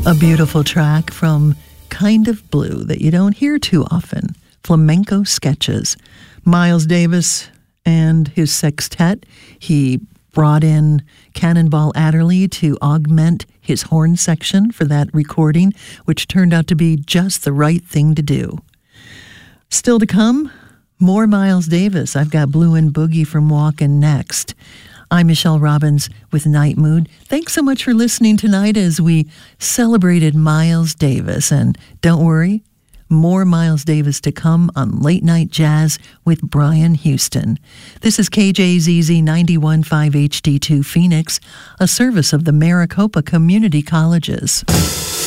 A beautiful track from Kind of Blue that you don't hear too often. Flamenco Sketches. Miles Davis and his sextet. He brought in Cannonball Adderley to augment his horn section for that recording, which turned out to be just the right thing to do. Still to come, more Miles Davis. I've got Blue and Boogie from Walkin' next. I'm Michelle Robbins with Night Mood. Thanks so much for listening tonight as we celebrated Miles Davis. And don't worry, more Miles Davis to come on Late Night Jazz with Brian Houston. This is KJZZ 91.5 HD2 Phoenix, a service of the Maricopa Community Colleges.